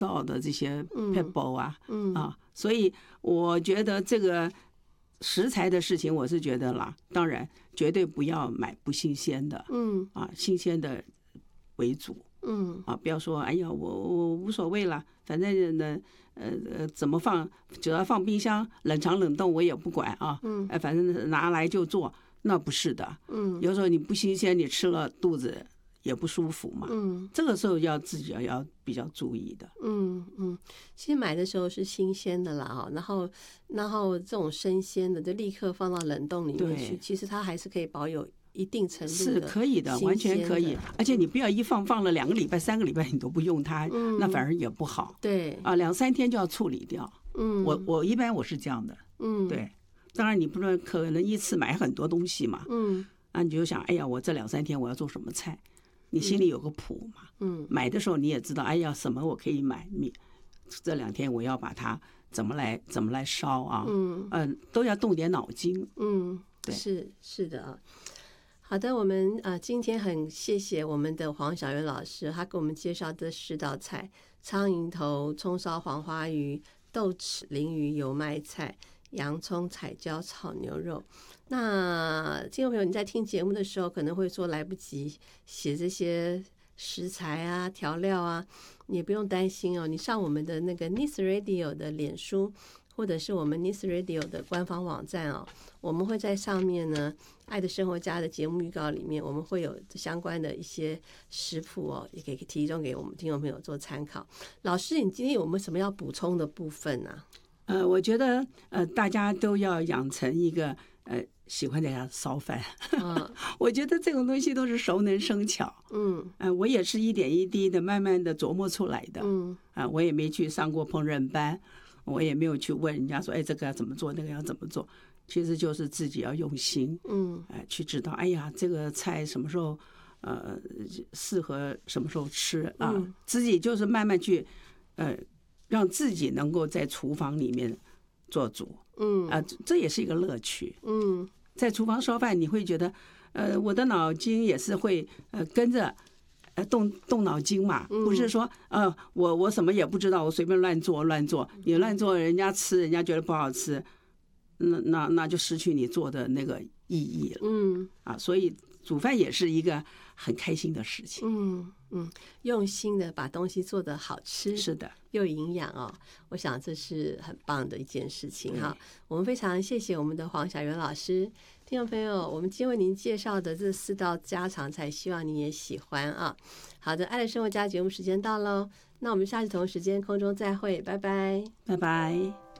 到的这些 pebble 啊，所以我觉得这个食材的事情，我是觉得啦，当然绝对不要买不新鲜的，新鲜的为主，不要说哎呀，我无所谓了，反正呢，怎么放，只要放冰箱冷藏冷冻我也不管啊，反正拿来就做，那不是的，有时候你不新鲜，你吃了肚子也不舒服嘛，这个时候要自己要比较注意的。 其实买的时候是新鲜的啦哈，然后这种生鲜的就立刻放到冷冻里面去，其实它还是可以保有一定程度的是可以的，完全可以。而且你不要一放了2个礼拜、3个礼拜你都不用它，那反而也不好。 对啊，2、3天就要处理掉。我一般我是这样的。对，当然你不能可能一次买很多东西嘛。你就想，哎呀，我这2、3天我要做什么菜，你心里有个谱嘛。买的时候你也知道，哎呀，什么我可以买，这2天我要把它怎么来烧啊？都要动点脑筋。对， 是的啊。好的，我们今天很谢谢我们的黄小媛老师，他给我们介绍这10道菜：苍蝇头、葱烧黄花鱼、豆豉鲮鱼油麦菜、洋葱彩椒炒牛肉。那听众朋友，你在听节目的时候可能会说来不及写这些食材啊、调料啊，你也不用担心哦。你上我们的那个 Nice Radio 的脸书，或者是我们 Nice Radio 的官方网站哦，我们会在上面呢，爱的生活家的节目预告里面，我们会有相关的一些食谱哦，也可以提供给我们听众朋友做参考。老师，你今天有没有什么要补充的部分啊？ 我觉得大家都要养成一个喜欢在家烧饭。我觉得这种东西都是熟能生巧。我也是一点一滴的慢慢的琢磨出来的。我也没去上过烹饪班，我也没有去问人家说，哎，这个要怎么做，那个要怎么做。其实就是自己要用心，去知道，哎呀，这个菜什么时候适合什么时候吃啊？自己就是慢慢去让自己能够在厨房里面做主，这也是一个乐趣。在厨房烧饭，你会觉得，我的脑筋也是会跟着动脑筋嘛，不是说我什么也不知道，我随便乱做，你乱做人家吃，人家觉得不好吃，那就失去你做的那个意义了。所以煮饭也是一个很开心的事情。 用心的把东西做得好吃， 是的， 又营养哦，我想这是很棒的一件事情哈。我们非常谢谢我们的黄小媛老师。听众朋友，我们今天为您介绍的这4道家常菜，希望你也喜欢啊。好的，爱的生活家节目时间到喽，那我们下次同一时间空中再会，拜拜， 拜拜。